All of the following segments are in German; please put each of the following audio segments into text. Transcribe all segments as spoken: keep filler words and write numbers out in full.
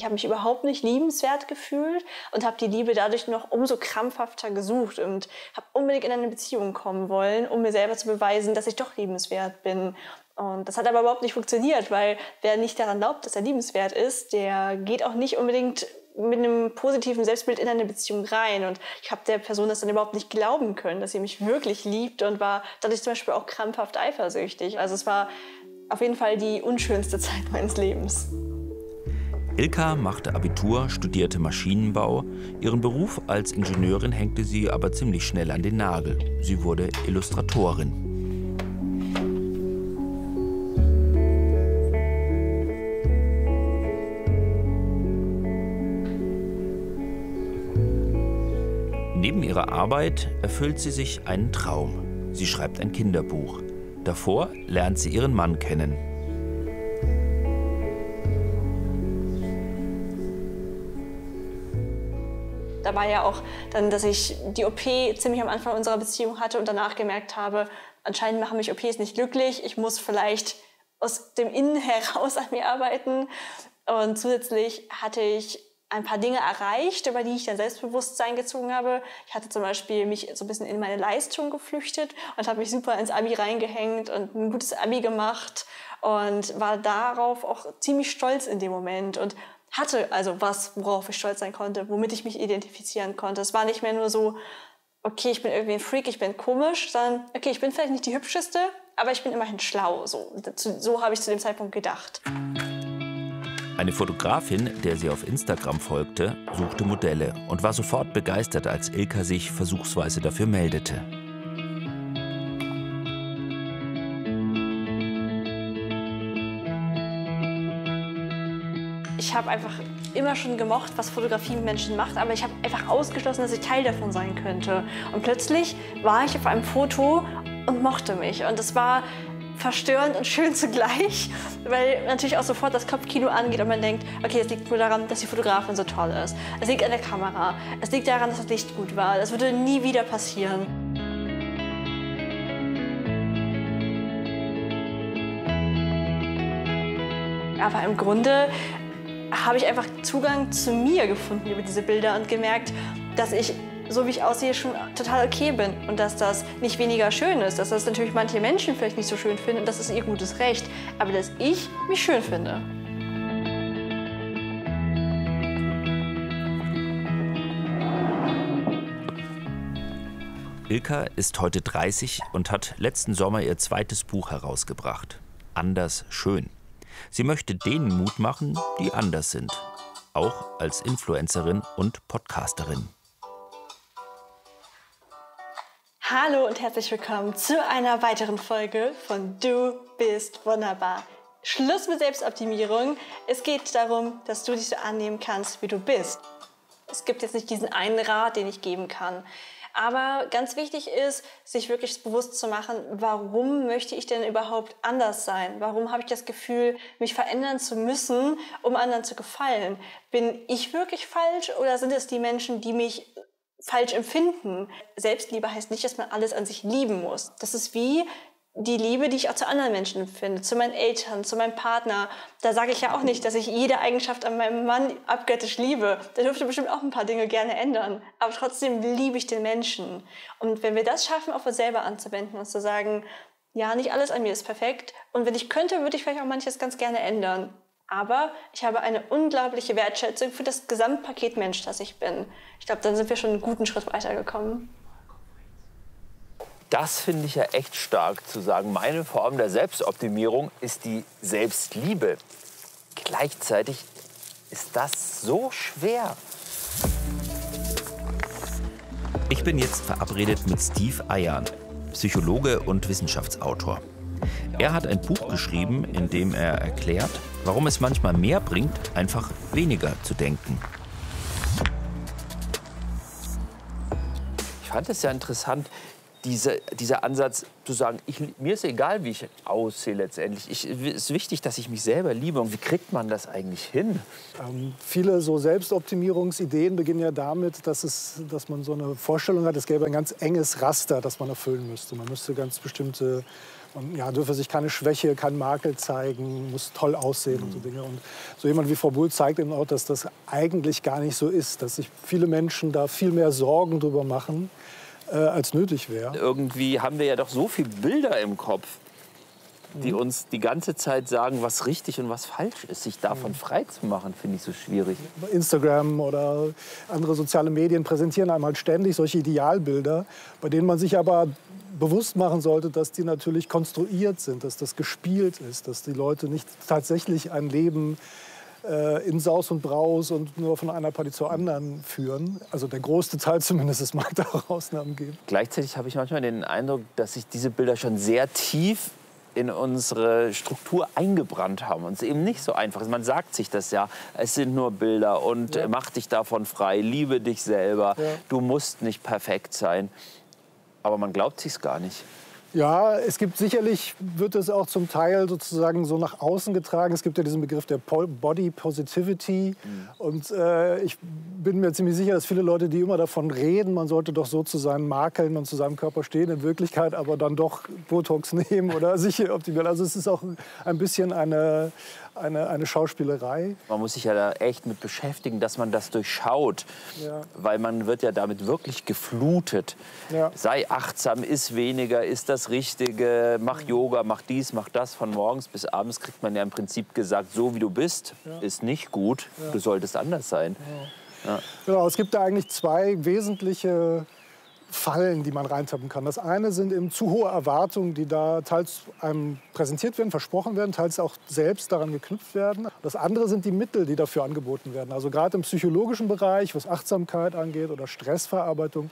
Ich habe mich überhaupt nicht liebenswert gefühlt und habe die Liebe dadurch noch umso krampfhafter gesucht und habe unbedingt in eine Beziehung kommen wollen, um mir selber zu beweisen, dass ich doch liebenswert bin. Und das hat aber überhaupt nicht funktioniert, weil wer nicht daran glaubt, dass er liebenswert ist, der geht auch nicht unbedingt mit einem positiven Selbstbild in eine Beziehung rein. Und ich habe der Person das dann überhaupt nicht glauben können, dass sie mich wirklich liebt und war dadurch zum Beispiel auch krampfhaft eifersüchtig. Also es war auf jeden Fall die unschönste Zeit meines Lebens. Ilka machte Abitur, studierte Maschinenbau. Ihren Beruf als Ingenieurin hängte sie aber ziemlich schnell an den Nagel. Sie wurde Illustratorin. Neben ihrer Arbeit erfüllt sie sich einen Traum. Sie schreibt ein Kinderbuch. Davor lernt sie ihren Mann kennen. Da war ja auch dann, dass ich die O P ziemlich am Anfang unserer Beziehung hatte und danach gemerkt habe, anscheinend machen mich O Ps nicht glücklich. Ich muss vielleicht aus dem Innen heraus an mir arbeiten. Und zusätzlich hatte ich ein paar Dinge erreicht, über die ich dann Selbstbewusstsein gezogen habe. Ich hatte zum Beispiel mich so ein bisschen in meine Leistung geflüchtet und habe mich super ins Abi reingehängt und ein gutes Abi gemacht und war darauf auch ziemlich stolz in dem Moment und hatte also was, worauf ich stolz sein konnte, womit ich mich identifizieren konnte. Es war nicht mehr nur so, okay, ich bin irgendwie ein Freak, ich bin komisch, sondern okay, ich bin vielleicht nicht die hübscheste, aber ich bin immerhin schlau. So, so habe ich zu dem Zeitpunkt gedacht. Eine Fotografin, der sie auf Instagram folgte, suchte Modelle und war sofort begeistert, als Ilka sich versuchsweise dafür meldete. Ich habe einfach immer schon gemocht, was Fotografie mit Menschen macht, aber ich habe einfach ausgeschlossen, dass ich Teil davon sein könnte. Und plötzlich war ich auf einem Foto und mochte mich. Und das war verstörend und schön zugleich, weil natürlich auch sofort das Kopfkino angeht und man denkt, okay, es liegt nur daran, dass die Fotografin so toll ist. Es liegt an der Kamera. Es liegt daran, dass das Licht gut war. Das würde nie wieder passieren. Aber im Grunde habe ich einfach Zugang zu mir gefunden über diese Bilder und gemerkt, dass ich, so wie ich aussehe, schon total okay bin und dass das nicht weniger schön ist, dass das natürlich manche Menschen vielleicht nicht so schön finden und das ist ihr gutes Recht, aber dass ich mich schön finde. Ilka ist heute dreißig und hat letzten Sommer ihr zweites Buch herausgebracht. Anders schön. Sie möchte denen Mut machen, die anders sind. Auch als Influencerin und Podcasterin. Hallo und herzlich willkommen zu einer weiteren Folge von Du bist wunderbar. Schluss mit Selbstoptimierung. Es geht darum, dass du dich so annehmen kannst, wie du bist. Es gibt jetzt nicht diesen einen Rat, den ich geben kann. Aber ganz wichtig ist, sich wirklich bewusst zu machen, warum möchte ich denn überhaupt anders sein? Warum habe ich das Gefühl, mich verändern zu müssen, um anderen zu gefallen? Bin ich wirklich falsch oder sind es die Menschen, die mich falsch empfinden? Selbstliebe heißt nicht, dass man alles an sich lieben muss. Das ist wie die Liebe, die ich auch zu anderen Menschen empfinde, zu meinen Eltern, zu meinem Partner. Da sage ich ja auch nicht, dass ich jede Eigenschaft an meinem Mann abgöttisch liebe. Der dürfte bestimmt auch ein paar Dinge gerne ändern. Aber trotzdem liebe ich den Menschen. Und wenn wir das schaffen, auf uns selber anzuwenden und zu sagen, ja, nicht alles an mir ist perfekt. Und wenn ich könnte, würde ich vielleicht auch manches ganz gerne ändern. Aber ich habe eine unglaubliche Wertschätzung für das Gesamtpaket Mensch, das ich bin. Ich glaube, dann sind wir schon einen guten Schritt weitergekommen. Das finde ich ja echt stark, zu sagen, meine Form der Selbstoptimierung ist die Selbstliebe. Gleichzeitig ist das so schwer. Ich bin jetzt verabredet mit Steve Ayan, Psychologe und Wissenschaftsautor. Er hat ein Buch geschrieben, in dem er erklärt, warum es manchmal mehr bringt, einfach weniger zu denken. Ich fand es ja interessant, Diese, dieser Ansatz zu sagen, ich, mir ist egal, wie ich aussehe letztendlich. Ich, es ist wichtig, dass ich mich selber liebe. Und wie kriegt man das eigentlich hin? Ähm, viele so Selbstoptimierungsideen beginnen ja damit, dass, es, dass man so eine Vorstellung hat, es gäbe ein ganz enges Raster, das man erfüllen müsste. Man müsste ganz bestimmte, man ja, dürfe sich keine Schwäche, keinen Makel zeigen, muss toll aussehen mhm. und so Dinge. Und so jemand wie Frau Bull zeigt eben auch, dass das eigentlich gar nicht so ist, dass sich viele Menschen da viel mehr Sorgen drüber machen, als nötig wäre. Irgendwie haben wir ja doch so viele Bilder im Kopf, die uns die ganze Zeit sagen, was richtig und was falsch ist. Sich davon frei zu machen, finde ich so schwierig. Instagram oder andere soziale Medien präsentieren einem halt ständig solche Idealbilder, bei denen man sich aber bewusst machen sollte, dass die natürlich konstruiert sind, dass das gespielt ist, dass die Leute nicht tatsächlich ein Leben in Saus und Braus und nur von einer Party zur anderen führen. Also der größte Teil zumindest, es mag da auch Ausnahmen geben. Gleichzeitig habe ich manchmal den Eindruck, dass sich diese Bilder schon sehr tief in unsere Struktur eingebrannt haben. Und es eben nicht so einfach ist. Man sagt sich das ja, es sind nur Bilder und ja. mach dich davon frei, liebe dich selber, ja. du musst nicht perfekt sein. Aber man glaubt sich's gar nicht. Ja, es gibt sicherlich, wird es auch zum Teil sozusagen so nach außen getragen. Es gibt ja diesen Begriff der Body Positivity. Mhm. Und äh, ich bin mir ziemlich sicher, dass viele Leute, die immer davon reden, man sollte doch so zu seinen Makeln und zu seinem Körper stehen, in Wirklichkeit aber dann doch Botox nehmen oder sich optimieren. Also es ist auch ein bisschen eine, eine, eine Schauspielerei. Man muss sich ja da echt mit beschäftigen, dass man das durchschaut. Ja. Weil man wird ja damit wirklich geflutet. Ja. Sei achtsam, iss weniger, ist das Richtige, mach Yoga, mach dies, mach das. Von morgens bis abends kriegt man ja im Prinzip gesagt, so wie du bist, ja. ist nicht gut, ja. du solltest anders sein. Ja. Ja. Genau, es gibt da eigentlich zwei wesentliche Fallen, die man reintappen kann. Das eine sind eben zu hohe Erwartungen, die da teils einem präsentiert werden, versprochen werden, teils auch selbst daran geknüpft werden. Das andere sind die Mittel, die dafür angeboten werden. Also gerade im psychologischen Bereich, was Achtsamkeit angeht oder Stressverarbeitung,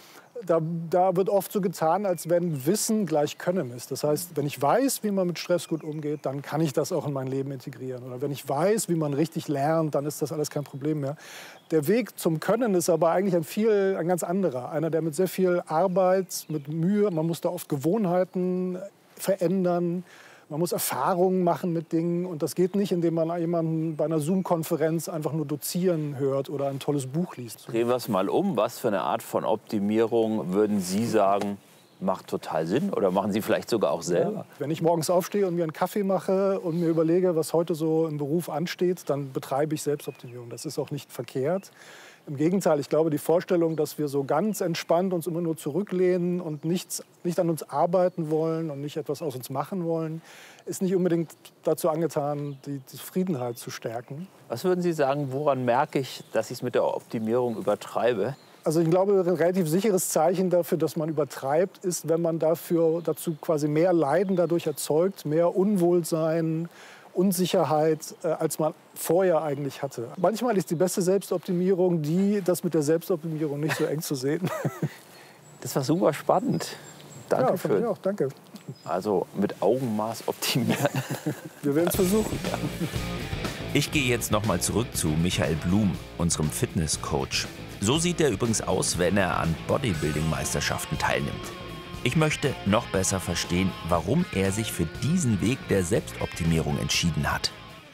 Da, da wird oft so getan, als wenn Wissen gleich Können ist. Das heißt, wenn ich weiß, wie man mit Stress gut umgeht, dann kann ich das auch in mein Leben integrieren. Oder wenn ich weiß, wie man richtig lernt, dann ist das alles kein Problem mehr. Der Weg zum Können ist aber eigentlich ein, viel, ein ganz anderer. Einer, der mit sehr viel Arbeit, mit Mühe, man muss da oft Gewohnheiten verändern. Man muss Erfahrungen machen mit Dingen. Und das geht nicht, indem man jemanden bei einer Zoom-Konferenz einfach nur dozieren hört oder ein tolles Buch liest. Drehen wir es mal um. Was für eine Art von Optimierung würden Sie sagen, macht total Sinn? Oder machen Sie vielleicht sogar auch selber? Ja, wenn ich morgens aufstehe und mir einen Kaffee mache und mir überlege, was heute so im Beruf ansteht, dann betreibe ich Selbstoptimierung. Das ist auch nicht verkehrt. Im Gegenteil, ich glaube, die Vorstellung, dass wir so ganz entspannt uns immer nur zurücklehnen und nichts, nicht an uns arbeiten wollen und nicht etwas aus uns machen wollen, ist nicht unbedingt dazu angetan, die Zufriedenheit zu stärken. Was würden Sie sagen, woran merke ich, dass ich es mit der Optimierung übertreibe? Also ich glaube, ein relativ sicheres Zeichen dafür, dass man übertreibt, ist, wenn man dafür, dazu quasi mehr Leiden dadurch erzeugt, mehr Unwohlsein, Unsicherheit, äh, als man vorher eigentlich hatte. Manchmal ist die beste Selbstoptimierung die, das mit der Selbstoptimierung nicht so eng zu sehen. Das war super spannend. Danke ja, von mir auch, danke. Also mit Augenmaß optimieren. Wir werden es versuchen. Ja. Ich gehe jetzt noch mal zurück zu Michael Blum, unserem Fitnesscoach. So sieht er übrigens aus, wenn er an Bodybuilding-Meisterschaften teilnimmt. Ich möchte noch besser verstehen, warum er sich für diesen Weg der Selbstoptimierung entschieden hat.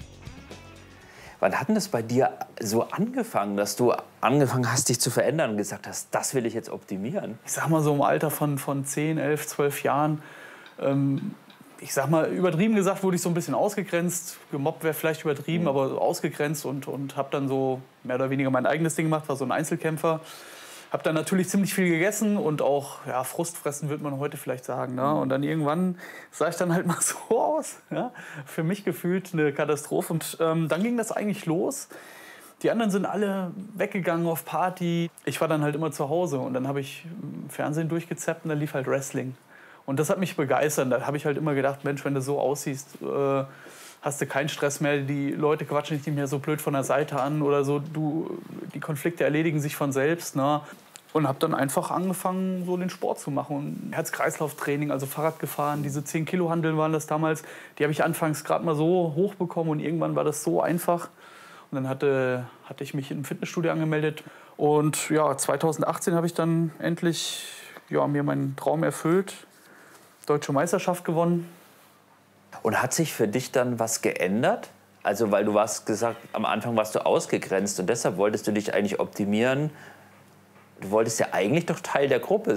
Wann hat denn das bei dir so angefangen, dass du angefangen hast, dich zu verändern und gesagt hast, das will ich jetzt optimieren? Ich sag mal so im Alter von, von zehn, elf, zwölf Jahren, ähm, ich sag mal übertrieben gesagt, wurde ich so ein bisschen ausgegrenzt. Gemobbt wäre vielleicht übertrieben, mhm. aber ausgegrenzt und, und habe dann so mehr oder weniger mein eigenes Ding gemacht, war so ein Einzelkämpfer. Habe dann natürlich ziemlich viel gegessen und auch ja, Frustfressen, würde man heute vielleicht sagen. Ne? Und dann irgendwann sah ich dann halt mal so aus. Ja? Für mich gefühlt eine Katastrophe. Und ähm, dann ging das eigentlich los. Die anderen sind alle weggegangen auf Party. Ich war dann halt immer zu Hause. Und dann habe ich Fernsehen durchgezappt und da lief halt Wrestling. Und das hat mich begeistert. Da habe ich halt immer gedacht, Mensch, wenn du so aussiehst, äh, hast du keinen Stress mehr. Die Leute quatschen dich nicht mehr so blöd von der Seite an oder so. Du, die Konflikte erledigen sich von selbst. Ne? Und habe dann einfach angefangen, so den Sport zu machen. Herz-Kreislauf-Training, also Fahrrad gefahren. Diese zehn Kilo Hanteln waren das damals. Die habe ich anfangs gerade mal so hochbekommen und irgendwann war das so einfach. Und dann hatte, hatte ich mich im Fitnessstudio angemeldet. Und ja, zweitausendachtzehn habe ich dann endlich ja, mir meinen Traum erfüllt, Deutsche Meisterschaft gewonnen. Und hat sich für dich dann was geändert? Also weil du hast gesagt, am Anfang warst du ausgegrenzt und deshalb wolltest du dich eigentlich optimieren. Du wolltest ja eigentlich doch Teil der Gruppe